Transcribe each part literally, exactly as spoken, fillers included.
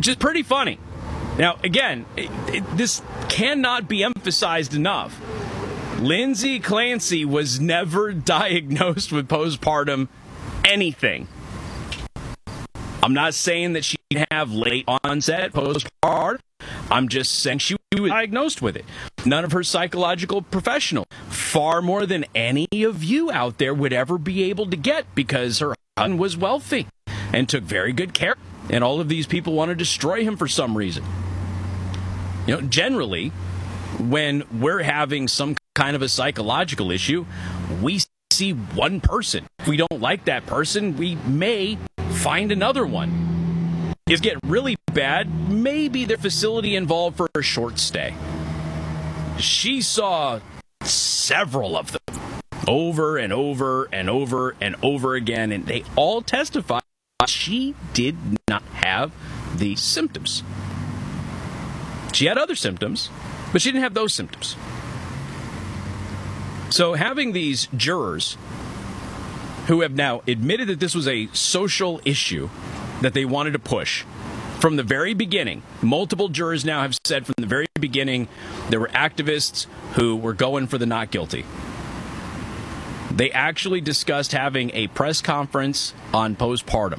which is pretty funny. Now, again, it, it, this cannot be emphasized enough. Lindsay Clancy was never diagnosed with postpartum anything. I'm not saying that she didn't have late onset postpartum. I'm just saying she was diagnosed with it. None of her psychological professional, far more than any of you out there would ever be able to get, because her husband was wealthy and took very good care. And all of these people want to destroy him for some reason. You know, generally, when we're having some kind of a psychological issue, we see one person. If we don't like that person, we may find another one. If it get really bad, maybe their facility involved for a short stay. She saw several of them over and over and over and over again, and they all testified she did not have the symptoms. She had other symptoms, but she didn't have those symptoms. So having these jurors who have now admitted that this was a social issue that they wanted to push from the very beginning, multiple jurors now have said from the very beginning there were activists who were going for the not guilty. They actually discussed having a press conference on postpartum.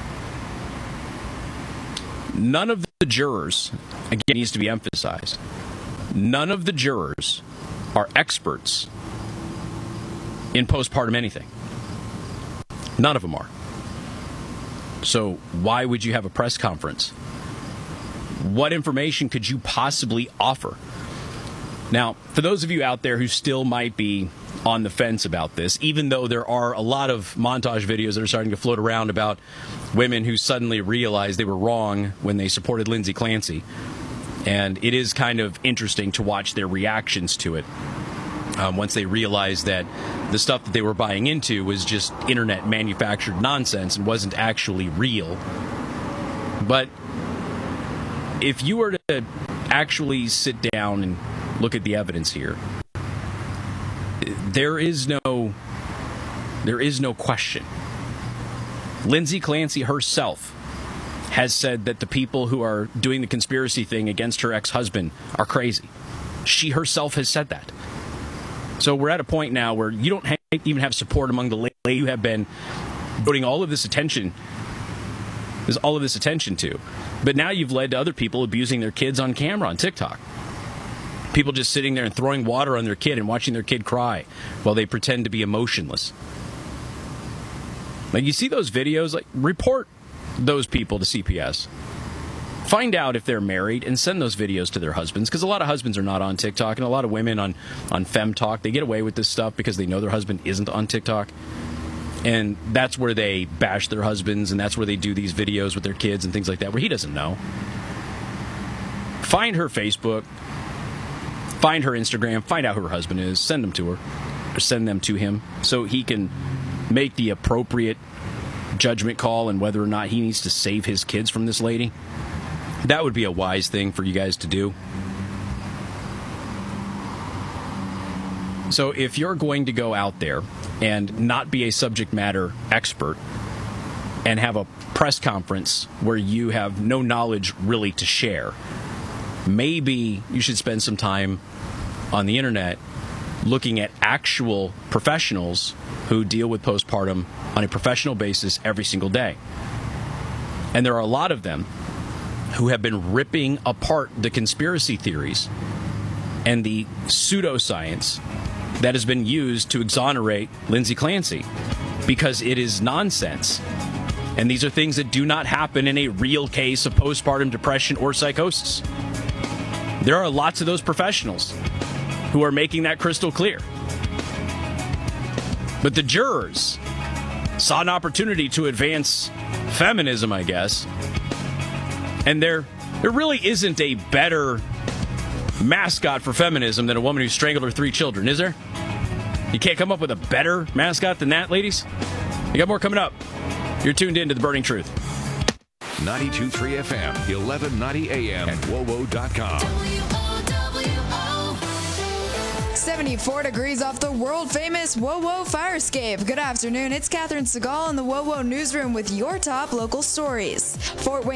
None of the jurors, again, needs to be emphasized, none of the jurors are experts in postpartum anything. None of them are. So why would you have a press conference? What information could you possibly offer? Now, for those of you out there who still might be on the fence about this, even though there are a lot of montage videos that are starting to float around about women who suddenly realized they were wrong when they supported Lindsay Clancy, and it is kind of interesting to watch their reactions to it um, once they realized that the stuff that they were buying into was just internet manufactured nonsense and wasn't actually real. But if you were to actually sit down and look at the evidence here, there is no there is no question. Lindsay Clancy herself has said that the people who are doing the conspiracy thing against her ex-husband are crazy. She herself has said that. So we're at a point now where you don't have, even have support among the lady who have been putting all of this attention, there's all of this attention to. But now you've led to other people abusing their kids on camera on TikTok. People just sitting there and throwing water on their kid and watching their kid cry while they pretend to be emotionless. Like, you see those videos, like, report those people to C P S. Find out if they're married and send those videos to their husbands, because a lot of husbands are not on TikTok, and a lot of women on, on FemTalk, they get away with this stuff because they know their husband isn't on TikTok. And that's where they bash their husbands, and that's where they do these videos with their kids and things like that, where he doesn't know. Find her Facebook. Find her Instagram, find out who her husband is, send them to her, or send them to him, so he can make the appropriate judgment call on whether or not he needs to save his kids from this lady. That would be a wise thing for you guys to do. So if you're going to go out there and not be a subject matter expert and have a press conference where you have no knowledge really to share, maybe you should spend some time on the internet looking at actual professionals who deal with postpartum on a professional basis every single day. And there are a lot of them who have been ripping apart the conspiracy theories and the pseudoscience that has been used to exonerate Lindsay Clancy, because it is nonsense. And these are things that do not happen in a real case of postpartum depression or psychosis. There are lots of those professionals who are making that crystal clear. But the jurors saw an opportunity to advance feminism, I guess. And there, there really isn't a better mascot for feminism than a woman who strangled her three children, is there? You can't come up with a better mascot than that, ladies? You got more coming up. You're tuned in to The Burning Truth. ninety-two point three F M, eleven ninety A M, and W O W O dot com. seventy-four degrees off the world-famous W O W O fire escape. Good afternoon. It's Catherine Segal in the W O W O newsroom with your top local stories. Fort Wayne